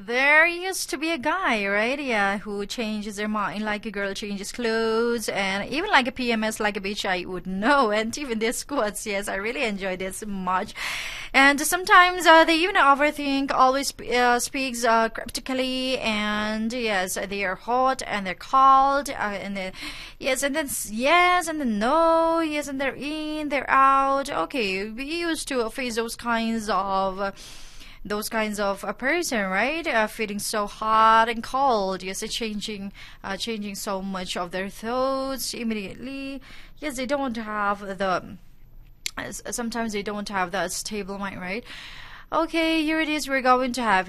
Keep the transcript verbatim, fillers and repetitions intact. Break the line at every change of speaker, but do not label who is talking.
There used to be a guy, right? Yeah, who changes their mind like a girl changes clothes, and even like a P M S, like a bitch, I would know. And even their squats, yes, I really enjoy this much. And sometimes uh, they even overthink, always uh, speaks uh, cryptically, and yes, they are hot and they're cold, uh, and then yes, and then s- yes, and then no, yes, and they're in, they're out. Okay, we used to face those kinds of. Uh, those kinds of a person, right? Uh, feeling so hot and cold. Yes, it's changing, uh, changing so much of their thoughts immediately. Yes, they don't have the. Sometimes they don't have that stable mind, right? Okay, here it is. We're going to have